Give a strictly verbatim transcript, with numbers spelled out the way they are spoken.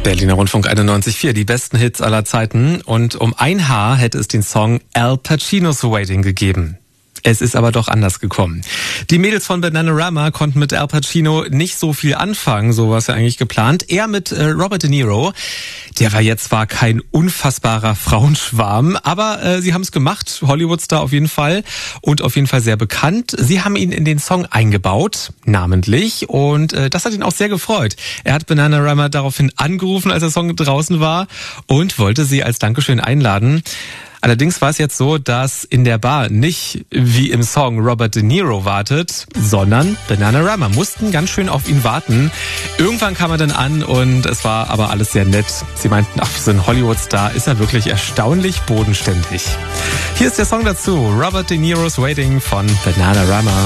Berliner Rundfunk einundneunzig Komma vier, die besten Hits aller Zeiten. Und um ein Haar hätte es den Song Al Pacino's Waiting gegeben. Es ist aber doch anders gekommen. Die Mädels von Bananarama konnten mit Al Pacino nicht so viel anfangen, so war es ja eigentlich geplant. Eher mit äh, Robert De Niro. Der war jetzt zwar kein unfassbarer Frauenschwarm, aber äh, sie haben es gemacht, Hollywoodstar auf jeden Fall und auf jeden Fall sehr bekannt. Sie haben ihn in den Song eingebaut, namentlich, und äh, das hat ihn auch sehr gefreut. Er hat Bananarama daraufhin angerufen, als der Song draußen war, und wollte sie als Dankeschön einladen. Allerdings war es jetzt so, dass in der Bar nicht wie im Song Robert De Niro wartet, sondern Bananarama mussten ganz schön auf ihn warten. Irgendwann kam er dann an und es war aber alles sehr nett. Sie meinten, ach, so ein Hollywood-Star ist er wirklich erstaunlich bodenständig. Hier ist der Song dazu, Robert De Niro's Waiting von Bananarama.